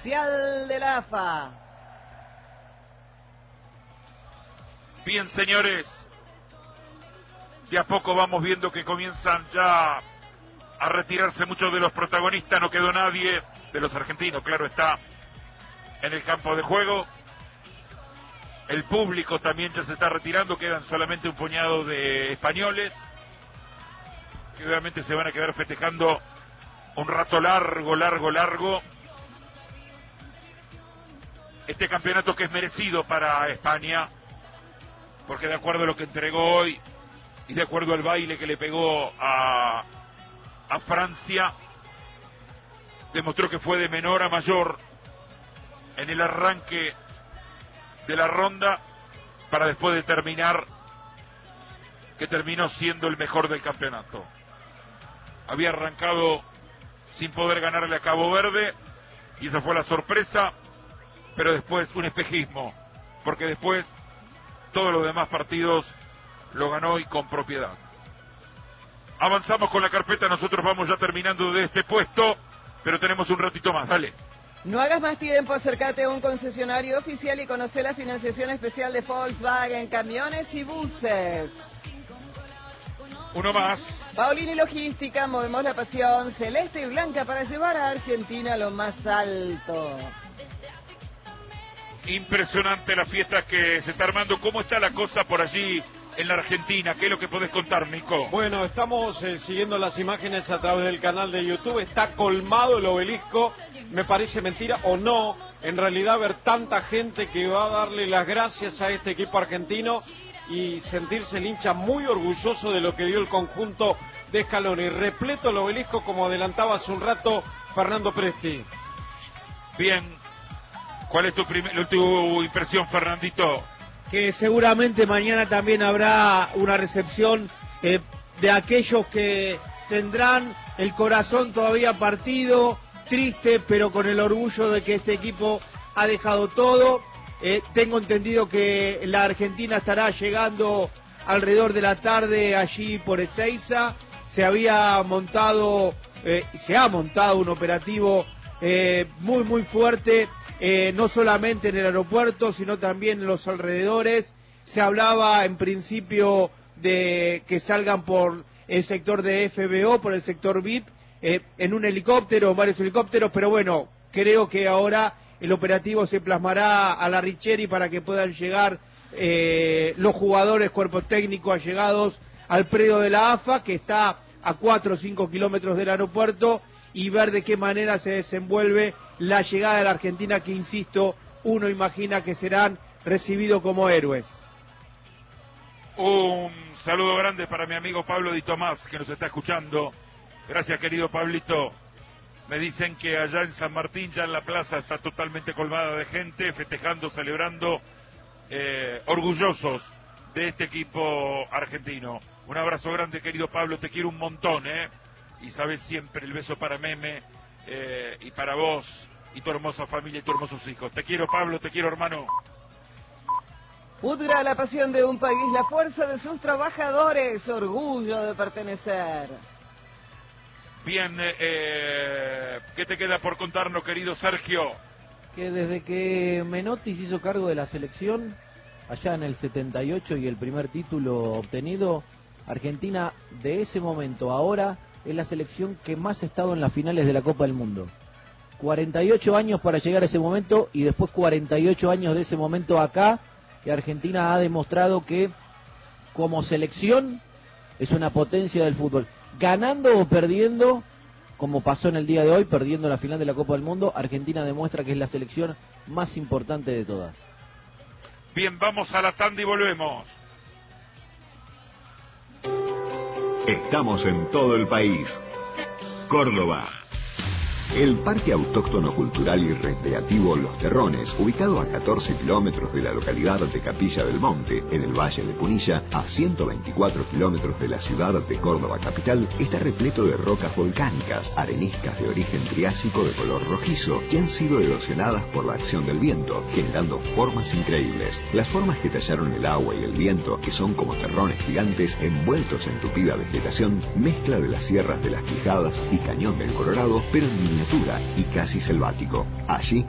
oficial de la AFA. Bien, señores, de a poco vamos viendo que comienzan ya a retirarse muchos de los protagonistas. No quedó nadie de los argentinos, claro está, en el campo de juego. El público también ya se está retirando, quedan solamente un puñado de españoles, que obviamente se van a quedar festejando un rato largo. Este campeonato que es merecido para España, porque de acuerdo a lo que entregó hoy y de acuerdo al baile que le pegó a Francia, demostró que fue de menor a mayor en el arranque de la ronda, para después determinar que terminó siendo el mejor del campeonato. Había arrancado sin poder ganarle a Cabo Verde y esa fue la sorpresa, pero después un espejismo, porque después todos los demás partidos lo ganó y con propiedad. Avanzamos con la carpeta, nosotros vamos ya terminando de este puesto, pero tenemos un ratito más, dale. No hagas más tiempo, acércate a un concesionario oficial y conoce la financiación especial de Volkswagen, camiones y buses. Uno más. Paulini Logística, movemos la pasión celeste y blanca para llevar a Argentina a lo más alto. Impresionante la fiesta que se está armando. ¿Cómo está la cosa por allí en la Argentina? ¿Qué es lo que podés contar, Nico? Bueno, estamos siguiendo las imágenes a través del canal de YouTube. Está colmado el obelisco. Me parece mentira o no, en realidad, ver tanta gente que va a darle las gracias a este equipo argentino y sentirse el hincha muy orgulloso de lo que dio el conjunto de Scaloni. Repleto el obelisco, como adelantaba hace un rato Fernando Presti. Bien, ¿cuál es tu impresión, Fernandito? Que seguramente mañana también habrá una recepción de aquellos que tendrán el corazón todavía partido, triste, pero con el orgullo de que este equipo ha dejado todo. Tengo entendido que la Argentina estará llegando alrededor de la tarde allí por Ezeiza. Se ha montado un operativo muy fuerte, no solamente en el aeropuerto, sino también en los alrededores. Se hablaba en principio de que salgan por el sector de FBO, por el sector VIP, en un helicóptero, varios helicópteros, pero bueno, creo que ahora el operativo se plasmará a la Richeri para que puedan llegar los jugadores, cuerpo técnico allegados al predio de la AFA, que está a 4 o 5 kilómetros del aeropuerto, y ver de qué manera se desenvuelve la llegada de la Argentina, que insisto, uno imagina que serán recibidos como héroes. Un saludo grande para mi amigo Pablo Di Tomás, que nos está escuchando. Gracias, querido Pablito. Me dicen que allá en San Martín, ya en la plaza, está totalmente colmada de gente, festejando, celebrando, orgullosos de este equipo argentino. Un abrazo grande, querido Pablo, te quiero un montón, y sabes siempre el beso para Meme, y para vos, y tu hermosa familia y tus hermosos hijos. Te quiero, Pablo, te quiero, hermano. Udgra, la pasión de un país, la fuerza de sus trabajadores, orgullo de pertenecer. Bien, ¿qué te queda por contarnos, querido Sergio? Que desde que Menotti se hizo cargo de la selección, allá en el 78 y el primer título obtenido, Argentina de ese momento a ahora es la selección que más ha estado en las finales de la Copa del Mundo. 48 años para llegar a ese momento y después 48 años de ese momento acá, que Argentina ha demostrado que como selección es una potencia del fútbol. Ganando o perdiendo, como pasó en el día de hoy, perdiendo la final de la Copa del Mundo, Argentina demuestra que es la selección más importante de todas. Bien, vamos a la tanda y volvemos. Estamos en todo el país. Córdoba. El Parque Autóctono Cultural y Recreativo Los Terrones, ubicado a 14 kilómetros de la localidad de Capilla del Monte, en el Valle de Punilla, a 124 kilómetros de la ciudad de Córdoba capital, está repleto de rocas volcánicas, areniscas de origen triásico de color rojizo, que han sido erosionadas por la acción del viento, generando formas increíbles. Las formas que tallaron el agua y el viento, que son como terrones gigantes envueltos en tupida vegetación, mezcla de las sierras de las Quijadas y Cañón del Colorado, pero en miniatura y casi selvático. Allí